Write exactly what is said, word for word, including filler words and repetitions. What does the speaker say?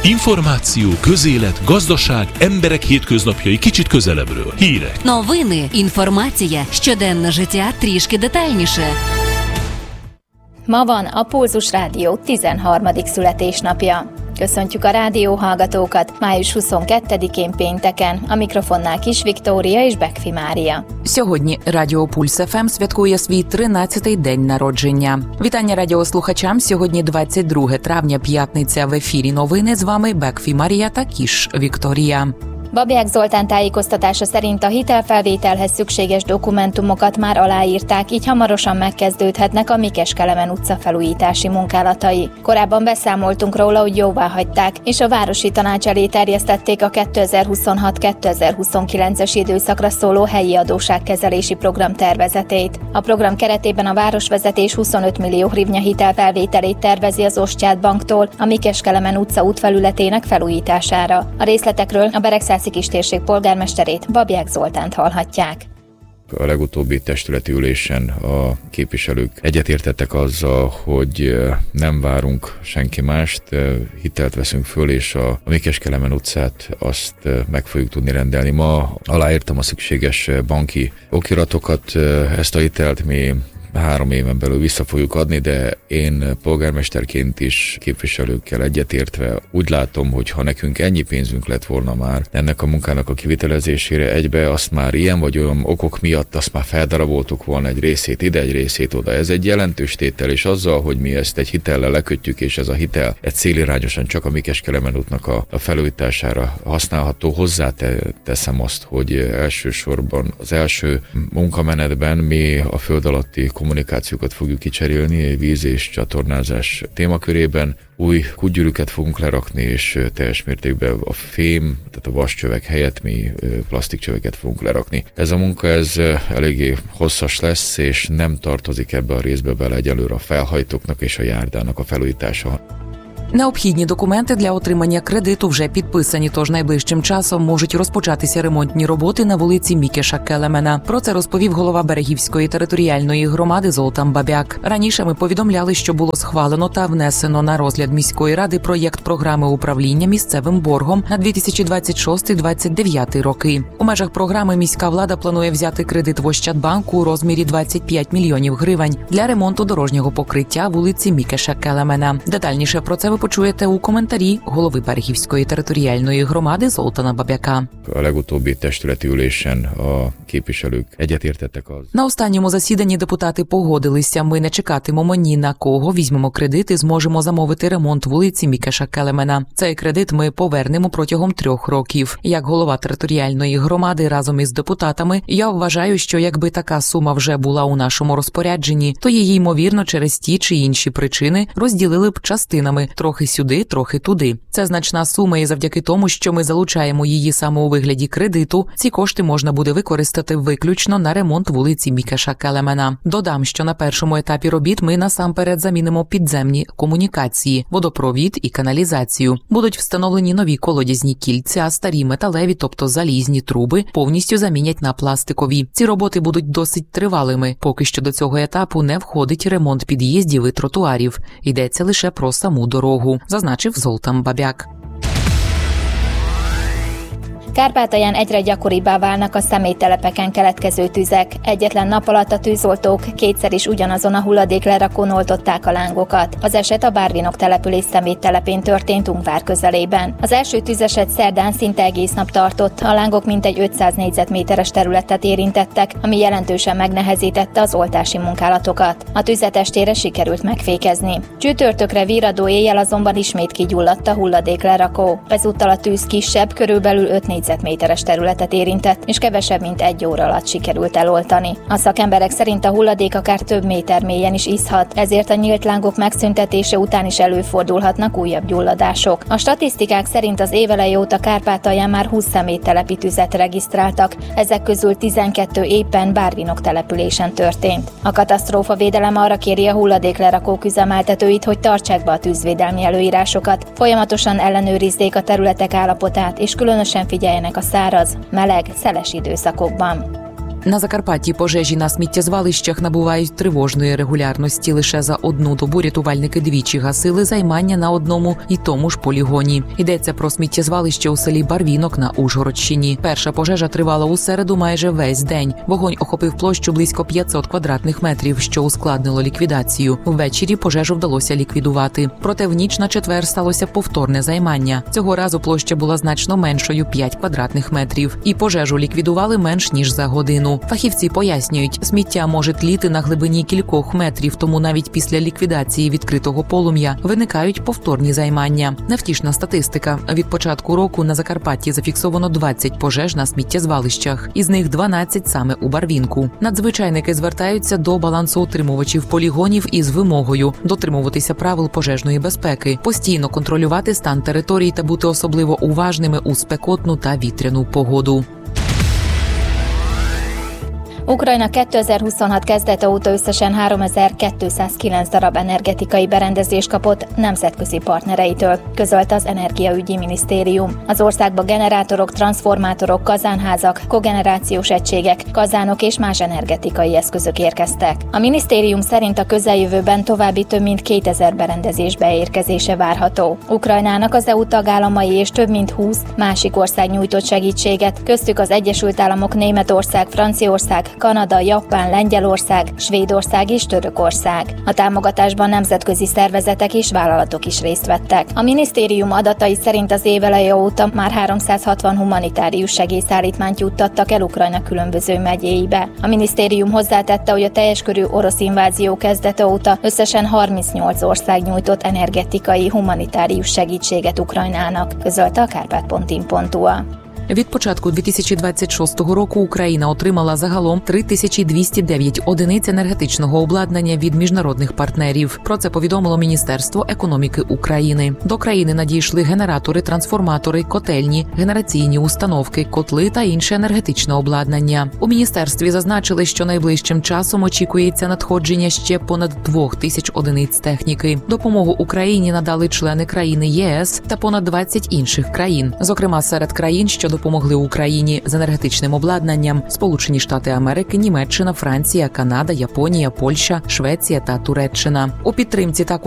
Információ, közélet, gazdaság, emberek hétköznapjai kicsit közelebbről. Hírek. Новини, інформація, щоденне життя трішки детальніше. Ma van a Pulzus Rádió tizenharmadik születésnapja. Köszöntjük a rádióhallgatókat május huszonkettedikén pénteken, a mikrofonnál Kis Viktória és Bekfi Mária. Сьогодні Радіо Пульс еф ем святкує свій тринадцятий день народження. Вітання радіослухачам. Сьогодні двадцять друге травня, п'ятниця. В ефірі новини. З вами Bekfi Mária та Kis Viktória. Babják Zoltán tájékoztatása szerint a hitelfelvételhez szükséges dokumentumokat már aláírták, így hamarosan megkezdődhetnek a Mikes-Kelemen utca felújítási munkálatai. Korábban beszámoltunk róla, hogy jóvá hagyták, és a Városi Tanács elé terjesztették a kétezer-huszonhat kétezer-huszonkilences időszakra szóló helyi adósságkezelési program tervezetét. A program keretében a városvezetés huszonöt millió hrivnya hitelfelvételét tervezi az Ostyád banktól a Mikes-Kelemen utca útfelületének felújítására. A részletekről a Beregszászi kistérség polgármesterét, Babják Zoltánt hallhatják. A legutóbbi testületi ülésen a képviselők egyetértettek azzal, hogy nem várunk senki mást, hitelt veszünk föl, és a Mikes-Kelemen utcát azt meg fogjuk tudni rendelni. Ma aláírtam a szükséges banki okiratokat, ezt a hitelt mi három éven belül vissza fogjuk adni, de én polgármesterként is képviselőkkel egyetértve úgy látom, hogy ha nekünk ennyi pénzünk lett volna már ennek a munkának a kivitelezésére egybe, azt már ilyen vagy olyan okok miatt azt már feldaraboltuk volna egy részét ide, egy részét oda. Ez egy jelentős tétel, és azzal, hogy mi ezt egy hitellel lekötjük, és ez a hitel egy célirányosan csak a Mikes-Kelemen útnak a, a felújítására használható, hozzáteszem azt, hogy elsősorban az első munkamenetben mi a föld alatti kommunikációkat fogjuk kicserélni, víz és csatornázás témakörében. Új kútgyűrűket fogunk lerakni, és teljes mértékben a fém, tehát a vascsövek helyett mi plastikcsöveket fogunk lerakni. Ez a munka ez eléggé hosszas lesz, és nem tartozik ebbe a részbe bele egyelőre a felhajtóknak és a járdának a felújítása. Необхідні документи для отримання кредиту вже підписані, тож найближчим часом можуть розпочатися ремонтні роботи на вулиці Мікеша-Келемена. Про це розповів голова Берегівської територіальної громади Золтан Бабяк. Раніше ми повідомляли, що було схвалено та внесено на розгляд міської ради проєкт програми управління місцевим боргом на дві тисячі двадцять шостий - двадцять дев'ятий роки. У межах програми міська влада планує взяти кредит в Ощадбанку у розмірі двадцять п'ять мільйонів гривень для ремонту дорожнього покриття вулиці Мікеша-Келемена. Детальніше про це ви почуєте у коментарі голови Берегівської територіальної громади Золтана Бабяка. A legutóbbi testületi ülésen a képviselők egyetértettek az. На останньому засіданні депутати погодилися, ми не чекатимемо ні на кого, візьмемо кредит і зможемо замовити ремонт вулиці Мікеша-Келемена. Цей кредит ми повернемо протягом трьох років. Як голова територіальної громади разом із депутатами, я вважаю, що якби така сума вже була у нашому розпорядженні, то її, ймовірно, через ті чи інші причини розділили б частинами, трохи сюди, трохи туди. Це значна сума, і завдяки тому, що ми залучаємо її саме у вигляді кредиту, ці кошти можна буде використати виключно на ремонт вулиці Мікеша-Келемена. Додам, що на першому етапі робіт ми насамперед замінимо підземні комунікації, водопровід і каналізацію. Будуть встановлені нові колодязні кільця, старі металеві, тобто залізні труби, повністю замінять на пластикові. Ці роботи будуть досить тривалими. Поки що до цього етапу не входить ремонт під'їздів і тротуарів. Йдеться лише про саму дорогу, зазначив Золтан Бабяк. Kárpátalján egyre gyakoribbá válnak a személytelepeken keletkező tüzek. Egyetlen nap alatt a tűzoltók kétszer is ugyanazon a hulladéklerakón oltották a lángokat. Az eset a Bárvinok település szeméttelepén történt Ungvár közelében. Az első tüzeset szerdán szinte egész nap tartott, a lángok mintegy ötszáz négyzetméteres területet érintettek, ami jelentősen megnehezítette az oltási munkálatokat. A tüzet estére sikerült megfékezni. Csütörtökre virradó éjjel azonban ismét kigyulladt a hulladéklerakó. Ezúttal a tűz kisebb, körülbelül öt négyzetméteres területet érintett, és kevesebb, mint egy óra alatt sikerült eloltani. A szakemberek szerint a hulladék akár több méter mélyen is iszhat, ezért a nyílt lángok megszüntetése után is előfordulhatnak újabb gyulladások. A statisztikák szerint az év eleje óta Kárpátalján már húsz szeméttelepi tüzet regisztráltak, ezek közül tizenkettő éppen Bárvinok településen történt. A katasztrófavédelem arra kéri a hulladéklerakók üzemeltetőit, hogy tartsák be a tűzvédelmi előírásokat, folyamatosan ellenőrizzék a területek állapotát, és különösen figyeljenek a száraz, meleg, szeles időszakokban. На Закарпатті пожежі на сміттєзвалищах набувають тривожної регулярності. Лише за одну добу рятувальники двічі гасили займання на одному і тому ж полігоні. Йдеться про сміттєзвалище у селі Барвінок на Ужгородщині. Перша пожежа тривала у середу майже весь день. Вогонь охопив площу близько п'ятсот квадратних метрів, що ускладнило ліквідацію. Ввечері пожежу вдалося ліквідувати. Проте в ніч на четвер сталося повторне займання. Цього разу площа була значно меншою – п'ять квадратних метрів. І пожежу ліквідували менш ніж за годину. Фахівці пояснюють, сміття може тліти на глибині кількох метрів, тому навіть після ліквідації відкритого полум'я виникають повторні займання. Невтішна статистика. Від початку року на Закарпатті зафіксовано двадцять пожеж на сміттєзвалищах. Із них дванадцять саме у Барвінку. Надзвичайники звертаються до балансоутримувачів полігонів із вимогою дотримуватися правил пожежної безпеки, постійно контролювати стан територій та бути особливо уважними у спекотну та вітряну погоду. Ukrajna kétezer-huszonhat kezdete óta összesen háromezer-kétszázkilenc darab energetikai berendezést kapott nemzetközi partnereitől, közölte az Energiaügyi Minisztérium. Az országba generátorok, transformátorok, kazánházak, kogenerációs egységek, kazánok és más energetikai eszközök érkeztek. A minisztérium szerint a közeljövőben további több mint kétezer berendezés beérkezése várható. Ukrajnának az é u tagállamai és több mint húsz másik ország nyújtott segítséget, köztük az Egyesült Államok, Németország, Franciaország, Kanada, Japán, Lengyelország, Svédország és Törökország. A támogatásban nemzetközi szervezetek és vállalatok is részt vettek. A minisztérium adatai szerint az év eleje óta már háromszázhatvan humanitárius segélyszállítmányt juttattak el Ukrajna különböző megyéibe. A minisztérium hozzátette, hogy a teljes körű orosz invázió kezdete óta összesen harmincnyolc ország nyújtott energetikai humanitárius segítséget Ukrajnának, közölte a kárpát pont in pont u a. Від початку дві тисячі двадцять шостого року Україна отримала загалом три тисячі двісті дев'ять одиниць енергетичного обладнання від міжнародних партнерів. Про це повідомило Міністерство економіки України. До країни надійшли генератори, трансформатори, котельні, генераційні установки, котли та інше енергетичне обладнання. У міністерстві зазначили, що найближчим часом очікується надходження ще понад двох тисяч одиниць техніки. Допомогу Україні надали члени країни ЄС та понад двадцять інших країн. Зокрема, серед країн, що допомогли Україні з енергетичним обладнанням – Сполучені Штати Америки, Німеччина, Франція, Канада, Японія, Польща, Швеція та Туреччина. У підтримці також